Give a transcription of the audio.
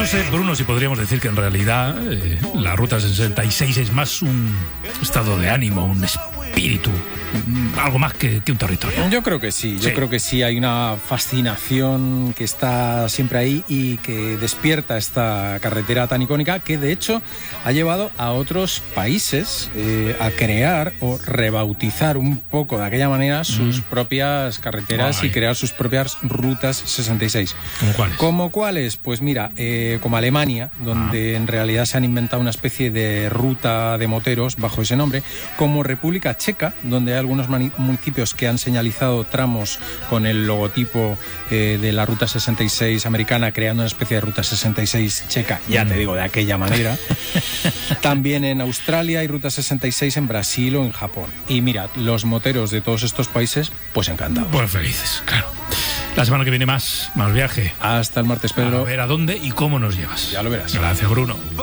sé, Bruno, si podríamos decir que en realidad la Ruta 66 es más un estado de ánimo, un espíritu, algo más que un territorio. Yo creo que sí, yo creo que sí, hay una fascinación que está siempre ahí y que despierta esta carretera tan icónica que de hecho ha llevado a otros países a crear o rebautizar un poco de aquella manera sus propias carreteras y crear sus propias rutas 66. ¿Cómo cuáles? ¿Cómo cuáles? Pues mira, como Alemania, donde en realidad se han inventado una especie de ruta de moteros bajo ese nombre, como República Checa, donde hay algunos municipios que han señalizado tramos con el logotipo de la Ruta 66 americana, creando una especie de Ruta 66 checa, ya te digo, de aquella manera. También en Australia hay Ruta 66, en Brasil o en Japón. Y mira, los moteros de todos estos países, pues encantados. Pues felices, claro. La semana que viene más viaje. Hasta el martes, Pedro. A ver a dónde y cómo nos llevas. Ya lo verás. Gracias, Bruno.